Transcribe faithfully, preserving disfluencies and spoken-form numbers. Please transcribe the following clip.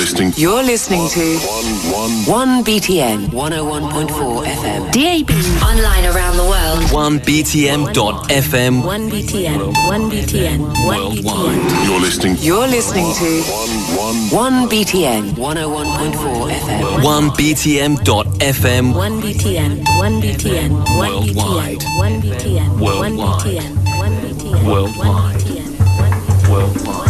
listening. You're listening to One, one, one B T N one oh one point four F M. D A B. Online around the world. one B T M dot F M. one B T N. one B T N. one B T N. You're listening. You're listening to One, one, one B T N one oh one point four F M. one B T M dot F M. one B T N. one B T N. one B T N. one B T N. one B T N. one B T N. Worldwide. one B T N. Worldwide.